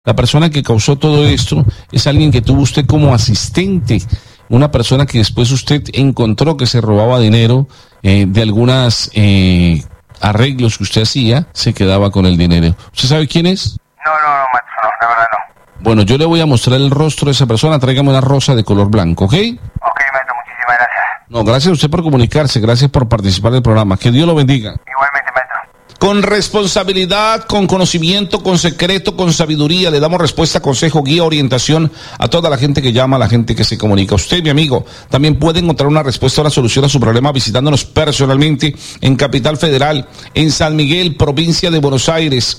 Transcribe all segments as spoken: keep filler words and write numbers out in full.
La persona que causó todo esto es alguien que tuvo usted como asistente, una persona que después usted encontró que se robaba dinero eh, de algunas eh, arreglos que usted hacía, se quedaba con el dinero. ¿Usted sabe quién es? No, no, no, maestro, no, la verdad no. Bueno, yo le voy a mostrar el rostro de esa persona, tráigame una rosa de color blanco, ¿ok? Ok, maestro, muchísimas gracias. No, gracias a usted por comunicarse, gracias por participar del programa. Que Dios lo bendiga. Igualmente, maestro. Con responsabilidad, con conocimiento, con secreto, con sabiduría, le damos respuesta, consejo, guía, orientación a toda la gente que llama, a la gente que se comunica. Usted, mi amigo, también puede encontrar una respuesta o una solución a su problema visitándonos personalmente en Capital Federal, en San Miguel, provincia de Buenos Aires,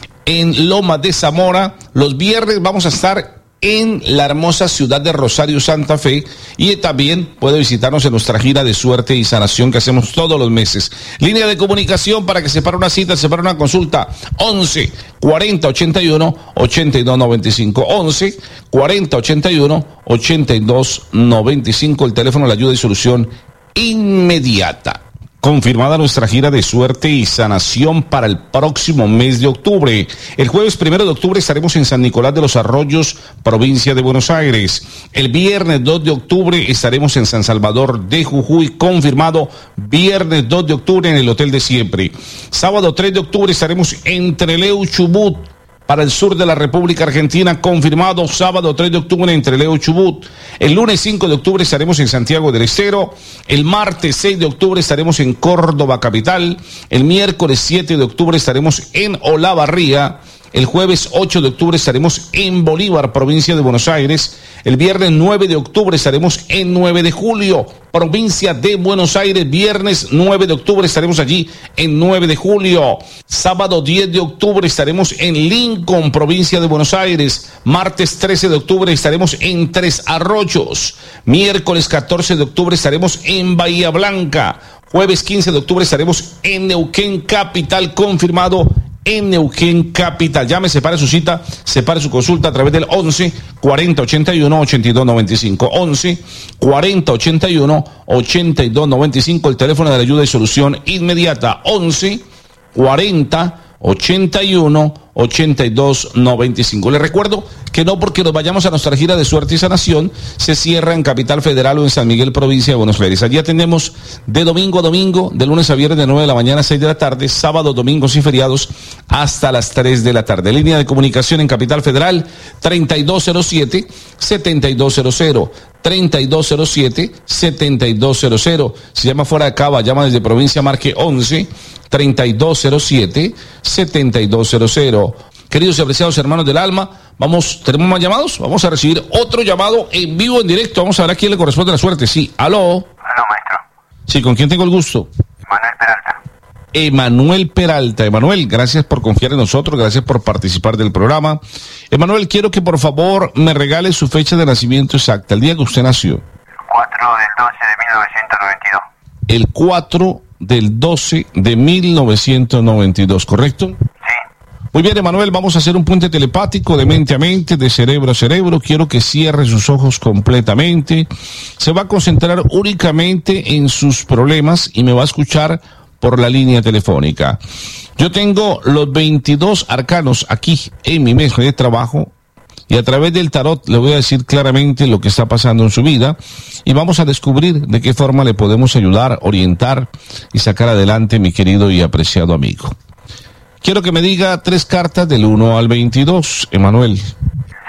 en Loma de Zamora. Los viernes vamos a estar en la hermosa ciudad de Rosario, Santa Fe, y también puede visitarnos en nuestra gira de suerte y sanación que hacemos todos los meses. Línea de comunicación para que separe una cita, separe una consulta, once cuarenta ochenta y uno ochenta y dos noventa y cinco, once cuarenta ochenta y uno ochenta y dos noventa y cinco, el teléfono de ayuda y solución inmediata. Confirmada nuestra gira de suerte y sanación para el próximo mes de octubre. El jueves primero de octubre estaremos en San Nicolás de los Arroyos, provincia de Buenos Aires. El viernes dos de octubre estaremos en San Salvador de Jujuy, confirmado, viernes dos de octubre en el Hotel de Siempre. Sábado tres de octubre estaremos en Trelew, Chubut, para el sur de la República Argentina, confirmado, sábado tres de octubre en Trelew, Chubut. El lunes cinco de octubre estaremos en Santiago del Estero. El martes seis de octubre estaremos en Córdoba capital. El miércoles siete de octubre estaremos en Olavarría. El jueves ocho de octubre estaremos en Bolívar, provincia de Buenos Aires. El viernes nueve de octubre estaremos en nueve de julio, provincia de Buenos Aires. Viernes nueve de octubre estaremos allí en nueve de julio. Sábado diez de octubre estaremos en Lincoln, provincia de Buenos Aires. Martes trece de octubre estaremos en Tres Arroyos. Miércoles catorce de octubre estaremos en Bahía Blanca. Jueves quince de octubre estaremos en Neuquén capital, confirmado, en Neuquén capital. Llame, separe su cita, separe su consulta a través del once cuarenta ochenta y uno ochenta y dos noventa y cinco, once cuarenta ochenta y uno ochenta y dos noventa y cinco, el teléfono de la ayuda y solución inmediata, once cuarenta ochenta y uno ochenta y dos noventa y cinco. Les recuerdo que no porque nos vayamos a nuestra gira de suerte y sanación se cierra en Capital Federal o en San Miguel, provincia de Buenos Aires. Allí atendemos de domingo a domingo, de lunes a viernes de nueve de la mañana a seis de la tarde, sábados, domingos y feriados hasta las tres de la tarde. Línea de comunicación en Capital Federal, treinta y dos cero siete, setenta y dos cero cero, treinta y dos cero siete, setenta y dos cero cero. Si llama fuera de Cava, llama desde provincia, marque once treinta y dos cero siete, setenta y dos cero cero. Queridos y apreciados hermanos del alma, vamos, ¿tenemos más llamados? Vamos a recibir otro llamado en vivo, en directo. Vamos a ver a quién le corresponde la suerte. Sí, aló. Aló, maestro. Sí, ¿con quién tengo el gusto? Manuel Peralta. Emanuel Peralta. Emanuel, gracias por confiar en nosotros, gracias por participar del programa. Emanuel, quiero que por favor me regale su fecha de nacimiento exacta, el día que usted nació. cuatro del doce de mil novecientos noventa y dos. El cuatro del doce de mil novecientos noventa y dos, ¿correcto? Sí. Muy bien, Emanuel, vamos a hacer un puente telepático de mente a mente, de cerebro a cerebro. Quiero que cierre sus ojos completamente. Se va a concentrar únicamente en sus problemas y me va a escuchar por la línea telefónica. Yo tengo los veintidós arcanos aquí en mi mesa de trabajo y a través del tarot le voy a decir claramente lo que está pasando en su vida y vamos a descubrir de qué forma le podemos ayudar, orientar y sacar adelante, mi querido y apreciado amigo. Quiero que me diga tres cartas del uno al veintidós, Emanuel. seis,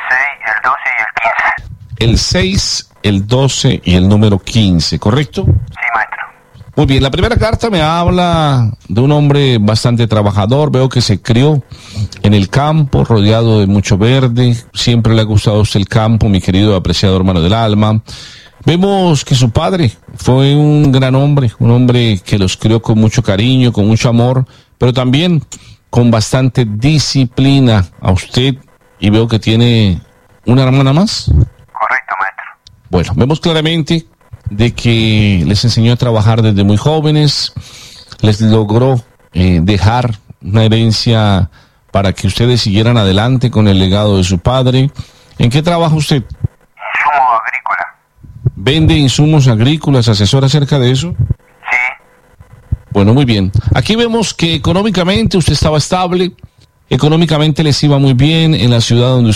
el doce y el quince. El seis, el doce y el número quince, ¿correcto? Sí, maestro. Muy bien, la primera carta me habla de un hombre bastante trabajador. Veo que se crió en el campo, rodeado de mucho verde. Siempre le ha gustado a usted el campo, mi querido y apreciado hermano del alma. Vemos que su padre fue un gran hombre, un hombre que los crió con mucho cariño, con mucho amor, pero también con bastante disciplina a usted, y veo que tiene una hermana más. Correcto, maestro. Bueno, vemos claramente de que les enseñó a trabajar desde muy jóvenes, les logró eh, dejar una herencia para que ustedes siguieran adelante con el legado de su padre. ¿En qué trabaja usted? Insumo agrícola. ¿Vende insumos agrícolas, asesora acerca de eso? Sí. Bueno, muy bien. Aquí vemos que económicamente usted estaba estable, Económicamente les iba muy bien en la ciudad donde